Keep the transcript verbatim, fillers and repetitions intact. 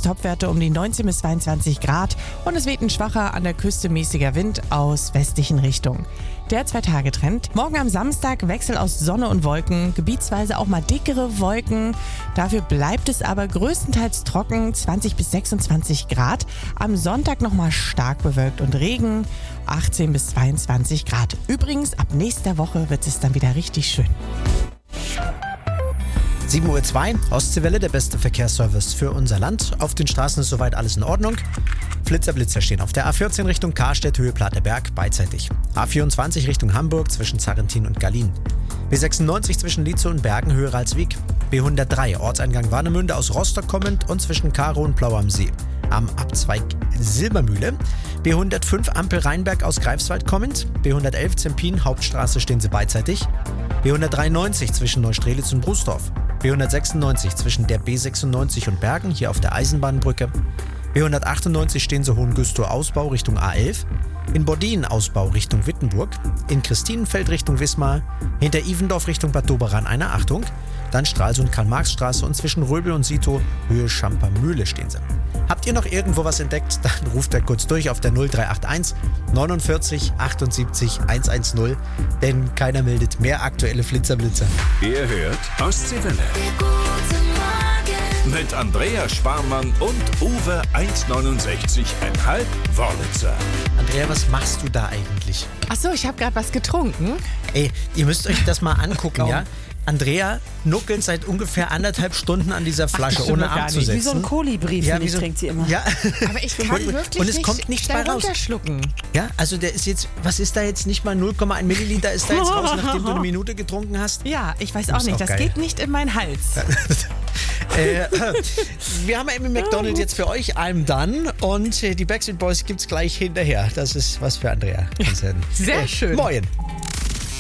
Topwerte um die neunzehn bis zweiundzwanzig Grad und es weht ein schwacher, an der Küste mäßiger Wind aus westlichen Richtungen. Der Zwei-Tage-Trend. Morgen am Samstag Wechsel aus Sonne und Wolken, gebietsweise auch mal dickere Wolken. Dafür bleibt es aber größtenteils trocken, zwanzig bis sechsundzwanzig Grad. Am Sonntag nochmal stark bewölkt und Regen, achtzehn bis zweiundzwanzig Grad. Übrigens, ab nächster Woche wird es dann wieder richtig schön. sieben Uhr zwei, Ostseewelle, der beste Verkehrsservice für unser Land. Auf den Straßen ist soweit alles in Ordnung. Flitzer, Blitzer stehen auf der A vierzehn Richtung Karstedt, Höhe Platerberg, beidseitig. A vierundzwanzig Richtung Hamburg zwischen Zarrentin und Gallien. B sechsundneunzig zwischen Lietze und Bergen, Höhe Ralswiek. B hundertdrei, Ortseingang Warnemünde aus Rostock kommend und zwischen Karo und Plau am See. Am Abzweig Silbermühle. B hundertfünf, Ampel Rheinberg aus Greifswald kommend. B hundertelf, Zempin, Hauptstraße stehen sie beidseitig. B hundertdreiundneunzig zwischen Neustrelitz und Brusdorf. B hundertsechsundneunzig zwischen der B sechsundneunzig und Bergen, hier auf der Eisenbahnbrücke. B hundertachtundneunzig stehen sie Hohengüstrow Ausbau Richtung A elf. In Bordin Ausbau Richtung Wittenburg. In Christinenfeld Richtung Wismar. Hinter Ivendorf Richtung Bad Doberan eine Achtung. Dann Stralsund Karl-Marx-Straße und zwischen Röbel und Sito Höhe Schampermühle stehen sie. Habt ihr noch irgendwo was entdeckt? Dann ruft er kurz durch auf der null drei acht eins neunundvierzig achtundsiebzig hundertzehn, denn keiner meldet mehr aktuelle Flitzerblitzer. Ihr hört Ostseewelle. Mit Andrea Sparmann und Uwe eins neunundsechzig Komma fünf Wörlitzer. Andrea, was machst du da eigentlich? Achso, ich habe gerade was getrunken. Ey, ihr müsst euch das mal angucken, ja? Andrea nuckelt seit ungefähr anderthalb Stunden an dieser Flasche, Ach, ohne gar nicht. abzusetzen. Wie so ein Kolibri, Ja, finde wie ich, so- trinkt sie immer. Ja, Aber ich kann Und- wirklich und es nicht kommt nichts schnell bei raus. runterschlucken. ja, also der ist jetzt, was ist da jetzt nicht mal null Komma eins Milliliter ist da jetzt raus, nachdem du eine Minute getrunken hast? Ja, ich weiß auch ist nicht, auch das geil. geht nicht in meinen Hals. äh, wir haben Amy McDonald jetzt für euch, I'm Done, und äh, die Backstreet Boys gibt's gleich hinterher. Das ist was für Andrea. Sehr schön. Moin.